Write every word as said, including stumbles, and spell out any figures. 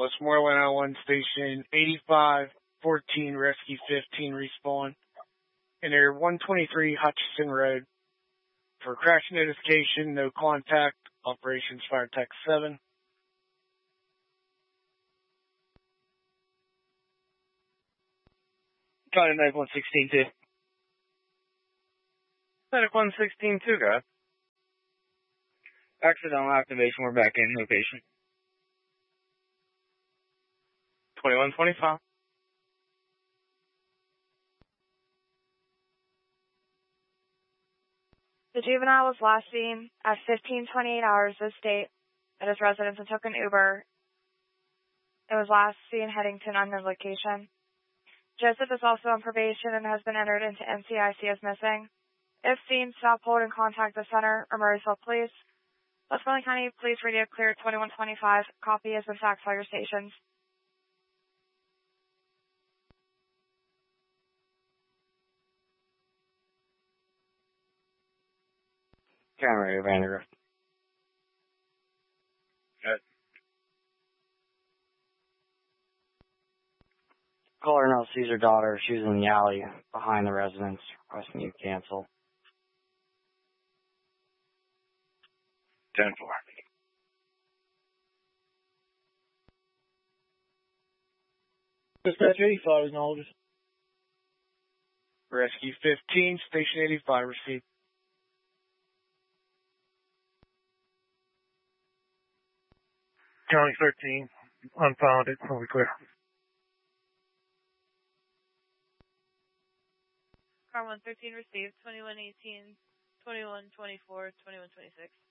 Westmoreland oh one, Station eighty-five fourteen, Rescue fifteen, respawn. In area one twenty-three Hutchison Road. For crash notification, no contact, Operations Fire Tech seven. Contact one sixteen two. Medic one sixteen two, go ahead. Accidental activation, we're back in location. twenty-one twenty-five. The juvenile was last seen at fifteen twenty-eight hours this date at his residence and took an Uber. It was last seen heading to an unknown location. Joseph is also on probation and has been entered into N C I C as missing. If seen, stop, hold, and contact the center or Murrysville Police. Westmoreland County Police Radio clear twenty-one twenty-five. Copy has been faxed by your stations. Camera, Vandergrift. Good. Caller now sees her daughter. She was in the alley behind the residence, requesting you cancel. ten four. Dispatch eighty-five is knowledge. Rescue fifteen, Station eighty-five, received. County thirteen, unfounded, will be clear. Car one thirteen received, twenty-one eighteen, twenty-one twenty-four, twenty-one twenty-six.